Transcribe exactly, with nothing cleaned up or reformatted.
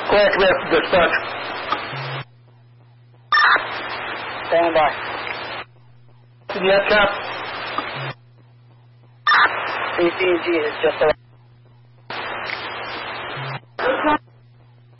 Clear, come here, dispatch. Stand by. Yes, Cap. A C G has just arrived.